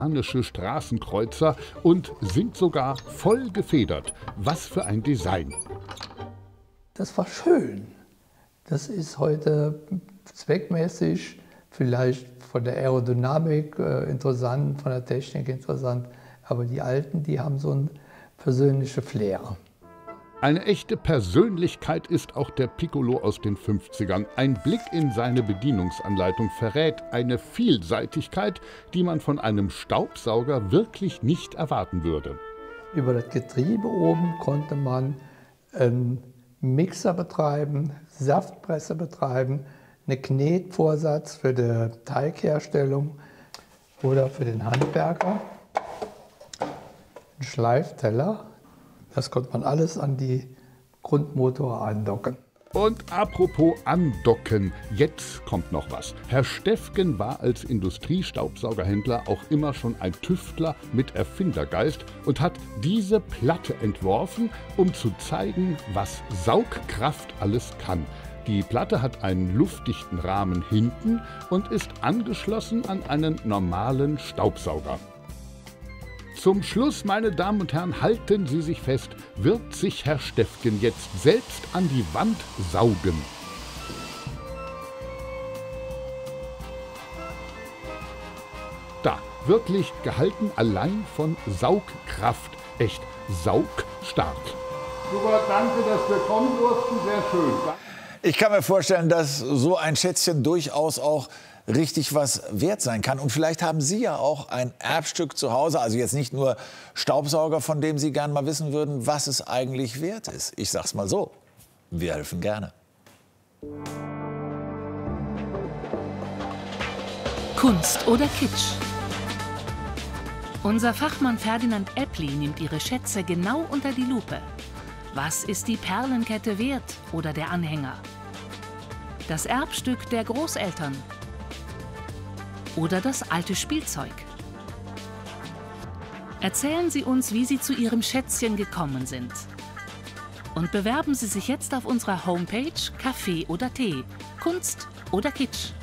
Straßenkreuzer und sind sogar voll gefedert. Was für ein Design! Das war schön. Das ist heute zweckmäßig, vielleicht von der Aerodynamik interessant, von der Technik interessant. Aber die Alten, die haben so ein persönliches Flair. Eine echte Persönlichkeit ist auch der Piccolo aus den 50ern. Ein Blick in seine Bedienungsanleitung verrät eine Vielseitigkeit, die man von einem Staubsauger wirklich nicht erwarten würde. Über das Getriebe oben konnte man einen Mixer betreiben, Saftpresse betreiben, einen Knetvorsatz für die Teigherstellung oder für den Handwerker, einen Schleifteller. Das konnte man alles an die Grundmotor andocken. Und apropos andocken, jetzt kommt noch was. Herr Steffgen war als Industriestaubsaugerhändler auch immer schon ein Tüftler mit Erfindergeist und hat diese Platte entworfen, um zu zeigen, was Saugkraft alles kann. Die Platte hat einen luftdichten Rahmen hinten und ist angeschlossen an einen normalen Staubsauger. Zum Schluss, meine Damen und Herren, halten Sie sich fest, wird sich Herr Steffgen jetzt selbst an die Wand saugen. Da, wirklich gehalten allein von Saugkraft. Echt saugstark. Super, danke, dass wir kommen durften. Sehr schön. Ich kann mir vorstellen, dass so ein Schätzchen durchaus auch richtig was wert sein kann. Und vielleicht haben Sie ja auch ein Erbstück zu Hause, also jetzt nicht nur Staubsauger, von dem Sie gerne mal wissen würden, was es eigentlich wert ist. Ich sag's mal so, wir helfen gerne. Kunst oder Kitsch? Unser Fachmann Ferdinand Eppli nimmt Ihre Schätze genau unter die Lupe. Was ist die Perlenkette wert oder der Anhänger? Das Erbstück der Großeltern? Oder das alte Spielzeug? Erzählen Sie uns, wie Sie zu Ihrem Schätzchen gekommen sind. Und bewerben Sie sich jetzt auf unserer Homepage Kaffee oder Tee, Kunst oder Kitsch.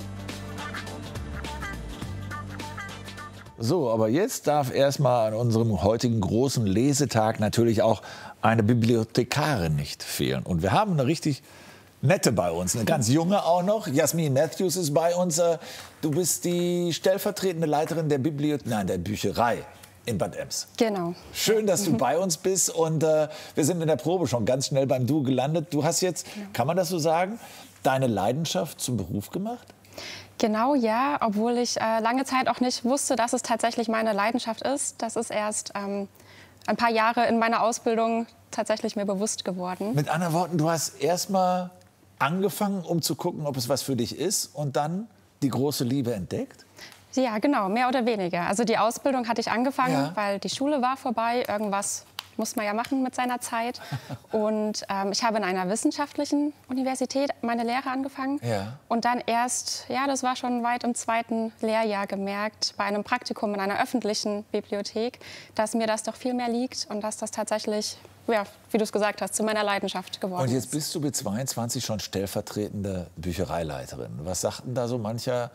So, aber jetzt darf erstmal an unserem heutigen großen Lesetag natürlich auch eine Bibliothekarin nicht fehlen. Und wir haben eine richtig nette bei uns, eine ganz junge auch noch. Jasmin Matthews ist bei uns. Du bist die stellvertretende Leiterin der der Bücherei in Bad Ems. Genau. Schön, dass du bei uns bist. Und wir sind in der Probe schon ganz schnell beim Du gelandet. Du hast jetzt, kann man das so sagen, deine Leidenschaft zum Beruf gemacht? Genau, ja, obwohl ich lange Zeit auch nicht wusste, dass es tatsächlich meine Leidenschaft ist. Das ist erst ein paar Jahre in meiner Ausbildung tatsächlich mir bewusst geworden. Mit anderen Worten, du hast erst mal angefangen, um zu gucken, ob es was für dich ist, und dann die große Liebe entdeckt? Ja, genau, mehr oder weniger. Also die Ausbildung hatte ich angefangen, weil die Schule war vorbei. Irgendwas muss man ja machen mit seiner Zeit. Und ich habe in einer wissenschaftlichen Universität meine Lehre angefangen. Ja. Und dann erst, ja, das war schon weit im 2. Lehrjahr gemerkt, bei einem Praktikum in einer öffentlichen Bibliothek, dass mir das doch viel mehr liegt und dass das tatsächlich, ja, wie du es gesagt hast, zu meiner Leidenschaft geworden ist. Und jetzt bist du mit 22 schon stellvertretende Büchereileiterin. Was sagt denn da so mancher,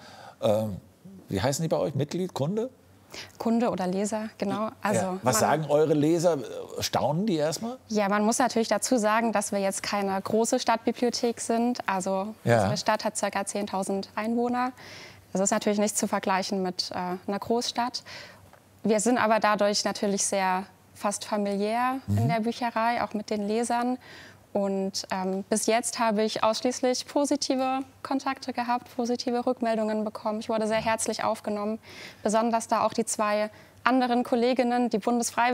wie heißen die bei euch, Mitglied, Kunde? Kunde oder Leser, genau. Also Ja. Was sagen eure Leser? Staunen die erstmal? Ja, man muss natürlich dazu sagen, dass wir jetzt keine große Stadtbibliothek sind. Also unsere Stadt hat ca. 10.000 Einwohner. Das ist natürlich nicht zu vergleichen mit einer Großstadt. Wir sind aber dadurch natürlich sehr fast familiär in der Bücherei, auch mit den Lesern. Und bis jetzt habe ich ausschließlich positive Kontakte gehabt, positive Rückmeldungen bekommen. Ich wurde sehr herzlich aufgenommen, besonders da auch die 2 anderen Kolleginnen, die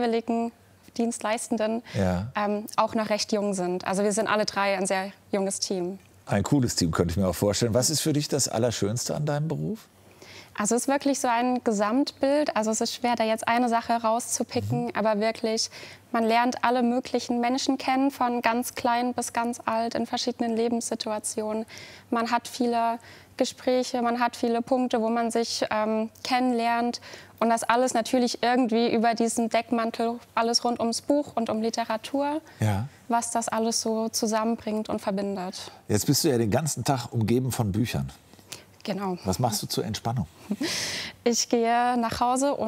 Bundesfreiwilligendienstleistenden, auch noch recht jung sind. Also wir sind alle 3 ein sehr junges Team. Ein cooles Team, könnte ich mir auch vorstellen. Was ist für dich das Allerschönste an deinem Beruf? Also es ist wirklich so ein Gesamtbild. Also es ist schwer, da jetzt eine Sache rauszupicken, aber wirklich, man lernt alle möglichen Menschen kennen, von ganz klein bis ganz alt, in verschiedenen Lebenssituationen. Man hat viele Gespräche, man hat viele Punkte, wo man sich kennenlernt. Und das alles natürlich irgendwie über diesen Deckmantel, alles rund ums Buch und um Literatur, was das alles so zusammenbringt und verbindet. Jetzt bist du ja den ganzen Tag umgeben von Büchern. Genau. Was machst du zur Entspannung? Ich gehe nach Hause und